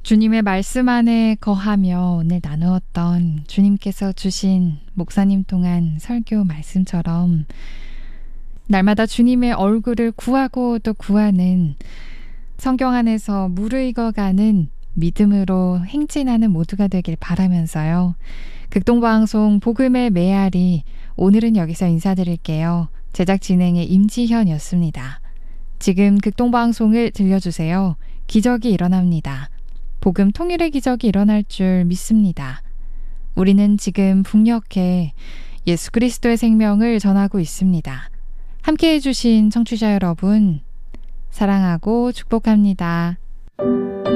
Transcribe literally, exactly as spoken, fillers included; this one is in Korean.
주님의 말씀 안에 거하며 오늘 나누었던 주님께서 주신 목사님 통한 설교 말씀처럼 날마다 주님의 얼굴을 구하고 또 구하는 성경 안에서 무르익어가는 믿음으로 행진하는 모두가 되길 바라면서요. 극동방송 복음의 메아리, 오늘은 여기서 인사드릴게요. 제작 진행의 임지현이었습니다. 지금 극동방송을 들려주세요. 기적이 일어납니다. 복음 통일의 기적이 일어날 줄 믿습니다. 우리는 지금 북녘에 예수 그리스도의 생명을 전하고 있습니다. 함께해 주신 청취자 여러분, 사랑하고 축복합니다.